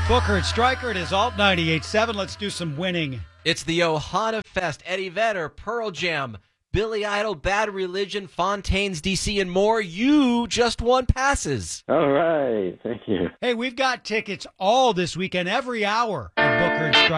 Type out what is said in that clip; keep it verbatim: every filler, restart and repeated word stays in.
Booker and Stryker, it is Alt ninety-eight point seven. Let's do some winning. It's the Ohana Fest, Eddie Vedder, Pearl Jam, Billy Idol, Bad Religion, Fontaines, D C, and more. You just won passes. All right. Thank you. Hey, we've got tickets all this weekend, every hour, for Booker and Stryker.